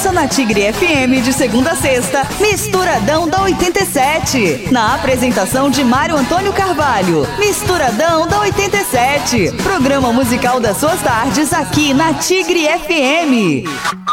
Ouça na Tigre FM de segunda a sexta, Misturadão da 87. Na apresentação de Mário Antônio Carvalho. Misturadão da 87. Programa musical das suas tardes aqui na Tigre FM.